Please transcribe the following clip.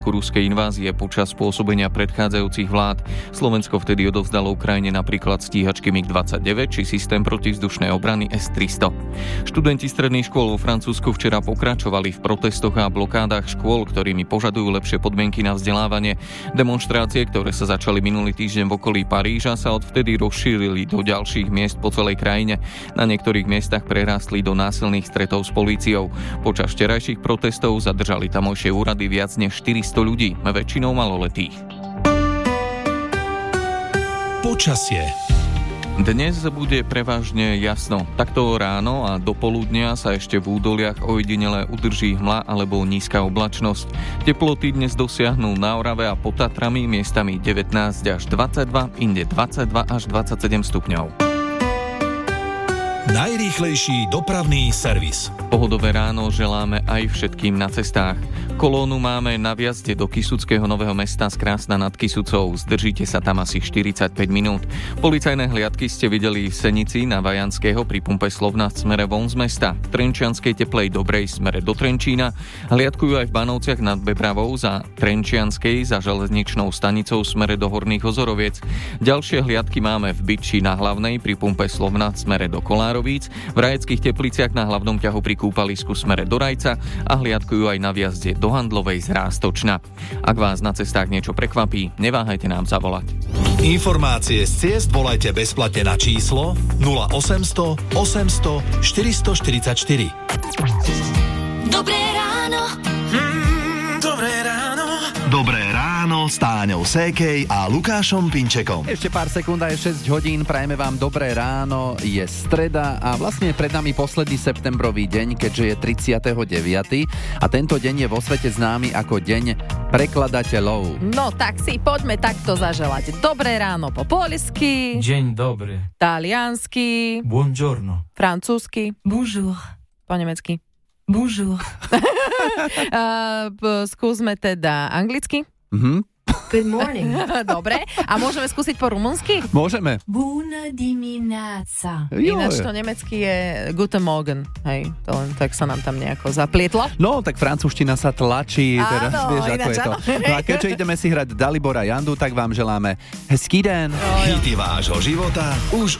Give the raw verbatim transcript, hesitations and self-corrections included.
ruskej invázie počas pôsobenia predchádzajúcich vlád. Slovensko vtedy odovzdalo Ukrajine napríklad stíhačky mig dvadsaťdeväť či systém protivzdušnej obrany es tristo. Študenti stredných škôl vo Francúzsku včera pokračovali v protestoch a blokádach škôl, ktorými požadujú lepšie podmienky na vzdelávanie. Demonštrácie, ktoré sa začali minulý týždeň v okolí Paríža, sa odvtedy rozšírili do ďalších miest po celej krajine. Na niektorých miestach prerástli do násilných stretov s políciou. Počas včerajších protestov zadržali tamojšie úrady viac než štyristo ľudí, väčšinou maloletých. Počasie. Dnes bude prevažne jasno. Takto ráno a do poludnia sa ešte v údoliach ojedinele udrží hmla alebo nízka oblačnosť. Teploty dnes dosiahnu na Orave a pod Tatrami miestami devätnásť až dvadsaťdva, inde dvadsaťdva až dvadsaťsedem stupňov. Najrýchlejší dopravný servis. Pohodové ráno želáme aj všetkým na cestách. Kolónu máme na vjazde do Kysuckého Nového Mesta z Krásna nad Kysucou. Zdržíte sa tam asi štyridsaťpäť minút. Policajné hliadky ste videli v Senici na Vajanského pri pumpe Slovna v smere von z mesta. V Trenčianskej Teplej Dobrej smere do Trenčína. Hliadkujú aj v Banovciach nad Bebravou za Trenčianskej za železničnou stanicou v smere do Horných Ozoroviec. Ďalšie hliadky máme v Bytči na Hlavnej pri pumpe Slovna v smere do Kolárovíc, v Rajeckých Tepliciach na hlavnom ťahu pri kúpalisku smere do Rajca a hliadkujú aj na vjazde do Handlovej z Ráztočna. Ak vás na cestách niečo prekvapí, neváhajte nám zavolať. Informácie z ciest volajte bezplatne na číslo nula osemsto osemsto štyristoštyridsaťštyri. Dobré ráno. Mm, dobré ráno. Dobré ráno s Táňou Sékej a Lukášom Pinčekom. Ešte pár sekúnd a je šesť hodín, prajeme vám dobré ráno, je streda a vlastne pred nami posledný septembrový deň, keďže je tridsiateho deviateho a tento deň je vo svete známy ako deň prekladateľov. No tak si poďme takto zaželať. Dobré ráno po poľsky, Dzień dobry. taliansky, Buongiorno. francúzsky, Bonjour. po nemecky. Bonjour. uh, p- skúsme teda anglicky. Mhm. Good morning. Dobre. A môžeme skúsiť po rumunsky? Môžeme. Bună dimineața. Ináč to nemecky je Guten Morgen. Hej, to len tak sa nám tam nejako zaplietlo. No, tak francúzština sa tlačí, Áno, teraz vieš, ako ináč je to. áno. No a keďže ideme si hrať Dalibora Jandu, tak vám želáme hezký den. Hity vášho života už